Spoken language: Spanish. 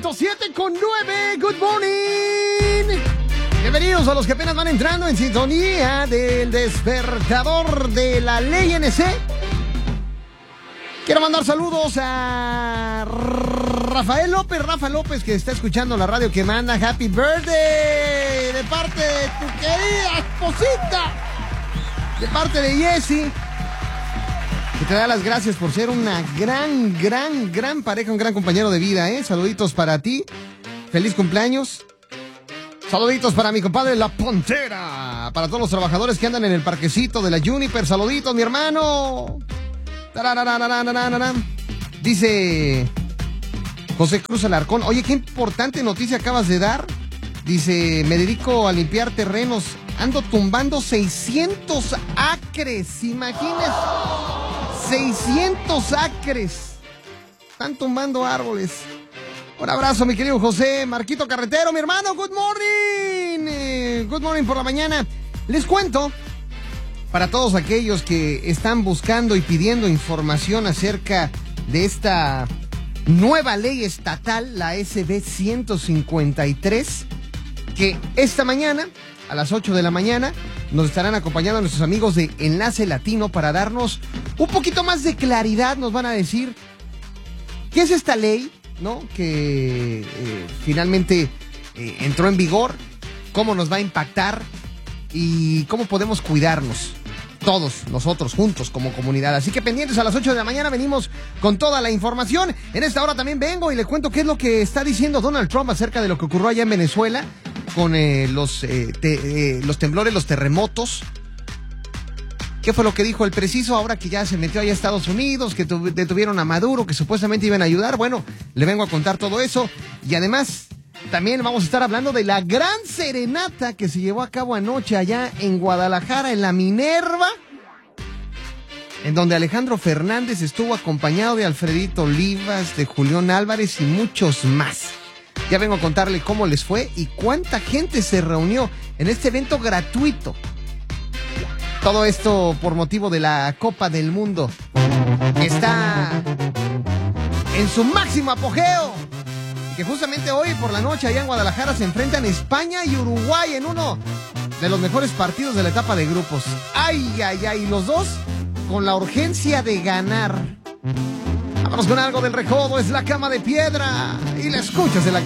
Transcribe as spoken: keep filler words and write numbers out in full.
siete con nueve, good morning. Bienvenidos a los que apenas van entrando en sintonía del despertador de la ley N C. Quiero mandar saludos a Rafael López, Rafa López, que está escuchando la radio que manda Happy Birthday de parte de tu querida esposita, de parte de Jessie, que te da las gracias por ser una gran, gran, gran pareja, un gran compañero de vida, ¿eh? Saluditos para ti, feliz cumpleaños. Saluditos para mi compadre La Pontera, para todos los trabajadores que andan en el parquecito de la Juniper, saluditos, mi hermano. Dice José Cruz Alarcón, oye, qué importante noticia acabas de dar. Dice, me dedico a limpiar terrenos, ando tumbando seiscientos acres, imagínense, seiscientos acres, están tumbando árboles. Un abrazo, mi querido José. Marquito Carretero, mi hermano, good morning, eh, good morning por la mañana. Les cuento, para todos aquellos que están buscando y pidiendo información acerca de esta nueva ley estatal, la S B ciento cincuenta y tres, que esta mañana, a las ocho de la mañana, nos estarán acompañando nuestros amigos de Enlace Latino para darnos un poquito más de claridad. Nos van a decir qué es esta ley, ¿no? Que eh, finalmente eh, entró en vigor, cómo nos va a impactar y cómo podemos cuidarnos todos nosotros juntos como comunidad. Así que pendientes, a las ocho de la mañana venimos con toda la información. En esta hora también vengo y le cuento qué es lo que está diciendo Donald Trump acerca de lo que ocurrió allá en Venezuela con eh, los, eh, te, eh, los temblores, los terremotos. ¿Qué fue lo que dijo el preciso ahora que ya se metió allá a Estados Unidos, que detuvieron a Maduro, que supuestamente iban a ayudar? Bueno, le vengo a contar todo eso. Y además, también vamos a estar hablando de la gran serenata que se llevó a cabo anoche allá en Guadalajara, en la Minerva, en donde Alejandro Fernández estuvo acompañado de Alfredito Olivas, de Julián Álvarez y muchos más. Ya vengo a contarle cómo les fue y cuánta gente se reunió en este evento gratuito. Todo esto por motivo de la Copa del Mundo, que está en su máximo apogeo. Y que justamente hoy por la noche allá en Guadalajara se enfrentan España y Uruguay en uno de los mejores partidos de la etapa de grupos. Ay, ay, ay, los dos con la urgencia de ganar. Vámonos con algo del recodo, es La Cama de Piedra. Y la escuchas en la